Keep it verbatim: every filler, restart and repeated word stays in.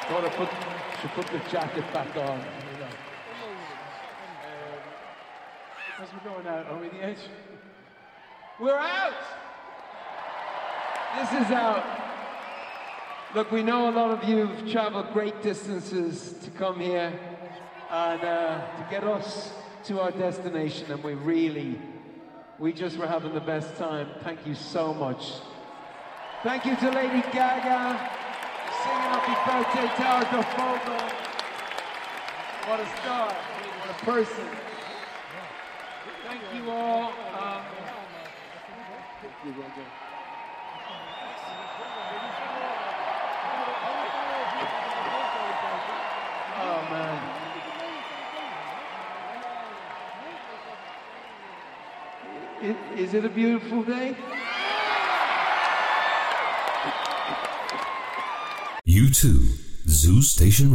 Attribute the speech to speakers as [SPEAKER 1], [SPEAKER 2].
[SPEAKER 1] Gotta put, should put the jacket back on. You know. Um, as we're going out, are we the edge? We're out! This is out. Look, we know a lot of you have traveled great distances to come here and uh, to get us to our destination, and we really, we just were having the best time. Thank you so much. Thank you to Lady Gaga, singing Happy Birthday to our Fogo. What a star, what a person. Thank you all. Um, thank you, Roger. Oh, man. Is, is it a beautiful day?
[SPEAKER 2] You too, Zoo Station